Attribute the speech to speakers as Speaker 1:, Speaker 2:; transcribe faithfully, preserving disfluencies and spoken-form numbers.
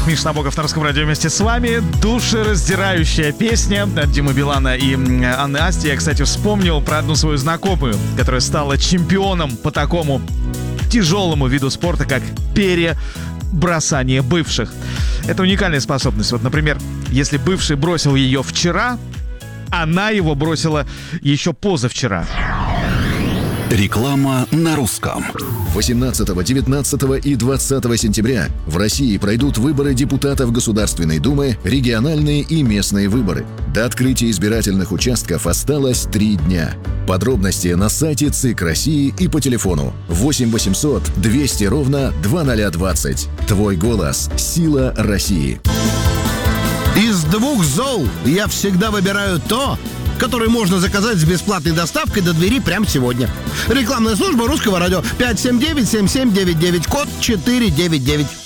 Speaker 1: Миша Набоков на Русском радио вместе с вами. Душераздирающая песня от Димы Билана и Анны Асти. Я, кстати, вспомнил про одну свою знакомую, которая стала чемпионом по такому тяжелому виду спорта, как перебросание бывших. Это уникальная способность. Вот, например, если бывший бросил ее вчера, она его бросила еще позавчера.
Speaker 2: Реклама на русском.
Speaker 3: восемнадцатого, девятнадцатого и двадцатого сентября в России пройдут выборы депутатов Государственной Думы, региональные и местные выборы. До открытия избирательных участков осталось три дня. Подробности на сайте ЦИК России и по телефону восемь восемьсот двести ровно двадцать двадцать. Твой голос – сила России.
Speaker 4: Из двух зол я всегда выбираю то, которое можно заказать с бесплатной доставкой до двери прямо сегодня. Рекламная служба Русского радио пять семь девять семь семь девять девять, код четыре девять девять.